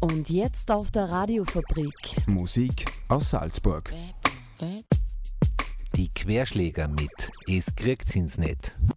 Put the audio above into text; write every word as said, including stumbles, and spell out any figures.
Und jetzt auf der Radiofabrik. Musik aus Salzburg. Die Querschläger mit Es kriegt's ins Net.